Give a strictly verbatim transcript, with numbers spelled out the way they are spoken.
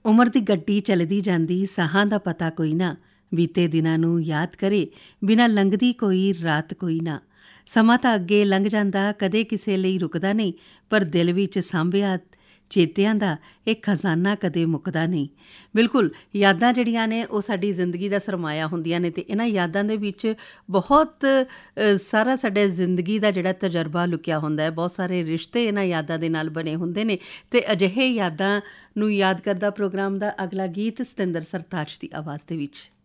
ਉਮਰ ਦੀ ਗੱਡੀ ਚੱਲਦੀ ਜਾਂਦੀ, ਸਾਹਾਂ ਦਾ ਪਤਾ ਕੋਈ ਨਾ, ਬੀਤੇ ਦਿਨਾਂ ਨੂੰ ਯਾਦ ਕਰੇ ਬਿਨਾਂ ਲੰਘਦੀ ਕੋਈ ਰਾਤ ਕੋਈ ਨਾ। ਸਮਾਂ ਤਾਂ ਅੱਗੇ ਲੰਘ ਜਾਂਦਾ, ਕਦੇ ਕਿਸੇ ਲਈ ਰੁਕਦਾ ਨਹੀਂ, ਪਰ ਦਿਲ ਵਿੱਚ ਸਾਂਭਿਆ ਚੇਤਿਆਂ ਦਾ ਇਹ ਖਜ਼ਾਨਾ ਕਦੇ ਮੁੱਕਦਾ ਨਹੀਂ। ਬਿਲਕੁਲ, ਯਾਦਾਂ ਜਿਹੜੀਆਂ ਨੇ ਉਹ ਸਾਡੀ ਜ਼ਿੰਦਗੀ ਦਾ ਸਰਮਾਇਆ ਹੁੰਦੀਆਂ ਨੇ, ਅਤੇ ਇਹਨਾਂ ਯਾਦਾਂ ਦੇ ਵਿੱਚ ਬਹੁਤ ਅ, ਸਾਰਾ ਸਾਡੇ ਜ਼ਿੰਦਗੀ ਦਾ ਜਿਹੜਾ ਤਜਰਬਾ ਲੁਕਿਆ ਹੁੰਦਾ ਹੈ। ਬਹੁਤ ਸਾਰੇ ਰਿਸ਼ਤੇ ਇਹਨਾਂ ਯਾਦਾਂ ਦੇ ਨਾਲ ਬਣੇ ਹੁੰਦੇ ਨੇ, ਅਤੇ ਅਜਿਹੇ ਯਾਦਾਂ ਨੂੰ ਯਾਦ ਕਰਦਾ ਪ੍ਰੋਗਰਾਮ ਦਾ ਅਗਲਾ ਗੀਤ ਸਤਿੰਦਰ ਸਰਤਾਜ ਦੀ ਆਵਾਜ਼ ਦੇ ਵਿੱਚ।